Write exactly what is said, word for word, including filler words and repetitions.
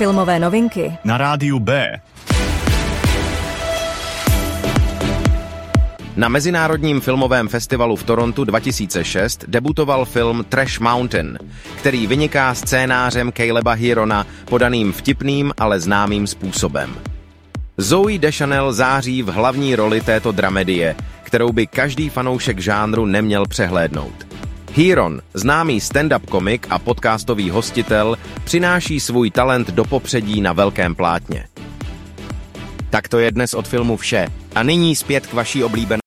Filmové novinky na rádiu B. Na Mezinárodním filmovém festivalu v Torontu dva tisíce šest debutoval film Trash Mountain, který vyniká scénářem Caleba Hirona podaným vtipným, ale známým způsobem. Zooey Deschanel září v hlavní roli této dramedie, kterou by každý fanoušek žánru neměl přehlédnout. Hiron, známý stand-up komik a podcastový hostitel, přináší svůj talent do popředí na velkém plátně. Tak to je dnes od filmu vše. A nyní zpět k vaší oblíbené